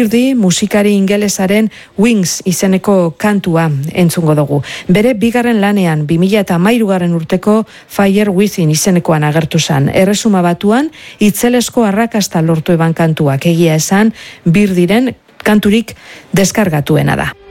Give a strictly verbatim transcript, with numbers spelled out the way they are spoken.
Birdi musikari ingelesaren Wings izeneko kantua entzungo dugu. Bere bigarren lanean bi mila hamairugarren urteko Fire Within izenekoan agertu zen. Erresuma Batuan itzelesko arrakasta lortu eban kantuak, egia esan Birdiren kanturik deskargatuena da.